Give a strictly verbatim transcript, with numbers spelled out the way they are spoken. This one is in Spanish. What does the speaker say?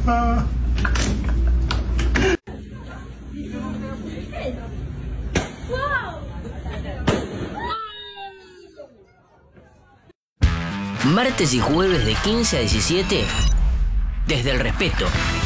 Martes y jueves de quince a diecisiete, desde el respeto.